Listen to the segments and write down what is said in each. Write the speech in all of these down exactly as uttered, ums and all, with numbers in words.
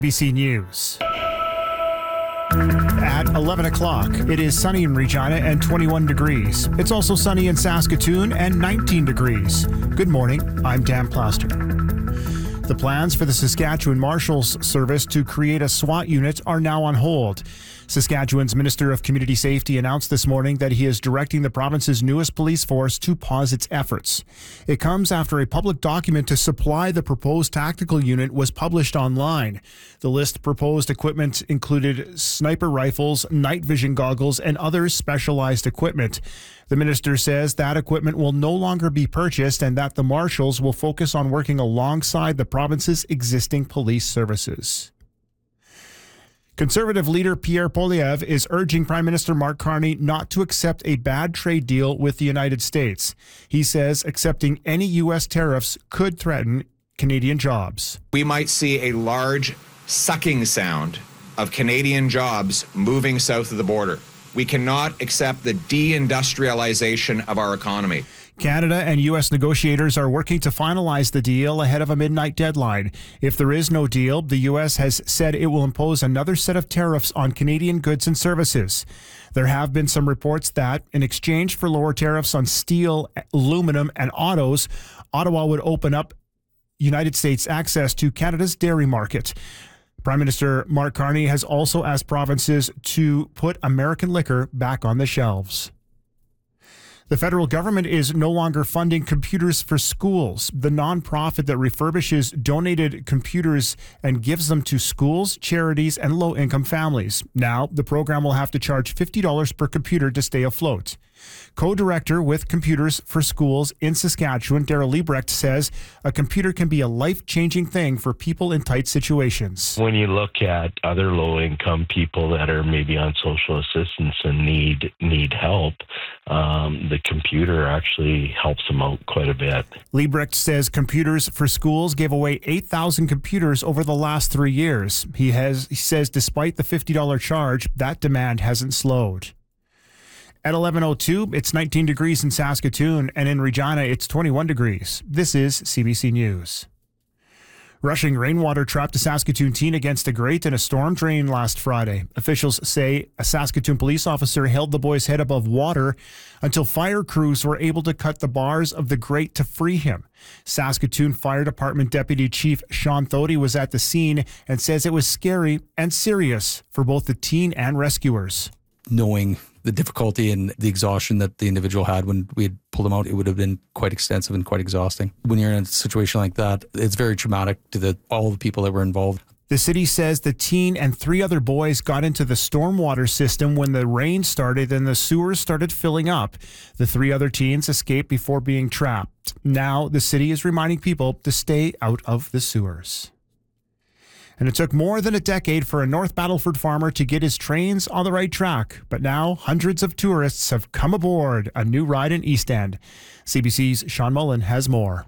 B C News. At eleven o'clock, it is sunny in Regina and twenty-one degrees. It's also sunny in Saskatoon and nineteen degrees. Good morning, I'm Dan Plaster. The plans for the Saskatchewan Marshals Service to create a SWAT unit are now on hold. Saskatchewan's Minister of Community Safety announced this morning that he is directing the province's newest police force to pause its efforts. It comes after a public document to supply the proposed tactical unit was published online. The list proposed equipment included sniper rifles, night vision goggles, and other specialized equipment. The minister says that equipment will no longer be purchased and that the marshals will focus on working alongside the province's existing police services. Conservative leader Pierre Poilievre is urging Prime Minister Mark Carney not to accept a bad trade deal with the United States. He says accepting any U S tariffs could threaten Canadian jobs. We might see a large sucking sound of Canadian jobs moving south of the border. We cannot accept the deindustrialization of our economy. Canada and U S negotiators are working to finalize the deal ahead of a midnight deadline. If there is no deal, the U S has said it will impose another set of tariffs on Canadian goods and services. There have been some reports that, in exchange for lower tariffs on steel, aluminum, and autos, Ottawa would open up United States access to Canada's dairy market. Prime Minister Mark Carney has also asked provinces to put American liquor back on the shelves. The federal government is no longer funding Computers for Schools, the nonprofit that refurbishes donated computers and gives them to schools, charities, and low-income families. Now, the program will have to charge fifty dollars per computer to stay afloat. Co-director with Computers for Schools in Saskatchewan, Daryl Liebrecht, says a computer can be a life-changing thing for people in tight situations. When you look at other low-income people that are maybe on social assistance and need need help, um, the computer actually helps them out quite a bit. Liebrecht says Computers for Schools gave away eight thousand computers over the last three years. He has he says despite the fifty dollars charge, that demand hasn't slowed. At eleven oh two, it's nineteen degrees in Saskatoon, and in Regina, it's twenty-one degrees. This is C B C News. Rushing rainwater trapped a Saskatoon teen against a grate in a storm drain last Friday. Officials say a Saskatoon police officer held the boy's head above water until fire crews were able to cut the bars of the grate to free him. Saskatoon Fire Department Deputy Chief Sean Thody was at the scene and says it was scary and serious for both the teen and rescuers. Knowing the difficulty and the exhaustion that the individual had when we had pulled him out, it would have been quite extensive and quite exhausting. When you're in a situation like that, it's very traumatic to the, all the people that were involved. The city says the teen and three other boys got into the stormwater system when the rain started and the sewers started filling up. The three other teens escaped before being trapped. Now the city is reminding people to stay out of the sewers. And it took more than a decade for a North Battleford farmer to get his trains on the right track. But now hundreds of tourists have come aboard a new ride in East End. C B C's Sean Mullen has more.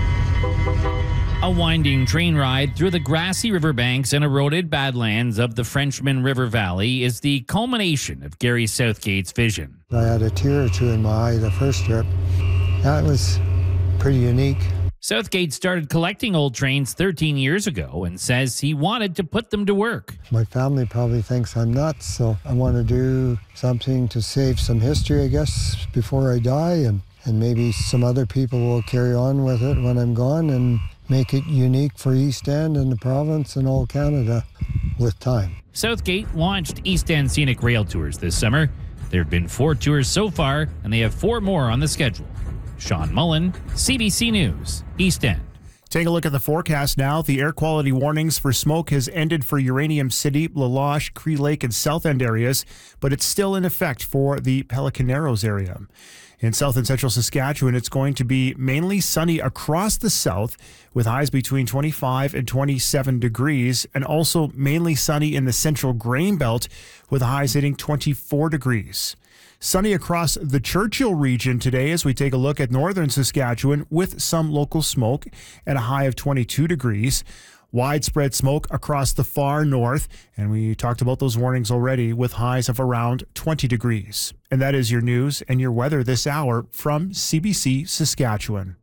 A winding train ride through the grassy riverbanks and eroded badlands of the Frenchman River Valley is the culmination of Gary Southgate's vision. I had a tear or two in my eye the first trip. That was pretty unique. Southgate started collecting old trains thirteen years ago and says he wanted to put them to work. My family probably thinks I'm nuts, so I want to do something to save some history, I guess, before I die, and, and maybe some other people will carry on with it when I'm gone and make it unique for East End and the province and all Canada with time. Southgate launched East End Scenic Rail Tours this summer. There have been four tours so far, and they have four more on the schedule. Sean Mullen, C B C News, East End. Take a look at the forecast now. The air quality warnings for smoke has ended for Uranium City, La Loche, Cree Lake, and South End areas, but it's still in effect for the Pelican Narrows area. In south and central Saskatchewan, it's going to be mainly sunny across the south with highs between twenty-five and twenty-seven degrees, and also mainly sunny in the central grain belt with highs hitting twenty-four degrees. Sunny across the Churchill region today as we take a look at northern Saskatchewan with some local smoke at a high of twenty-two degrees. Widespread smoke across the far north, and we talked about those warnings already with highs of around twenty degrees. And that is your news and your weather this hour from C B C Saskatchewan.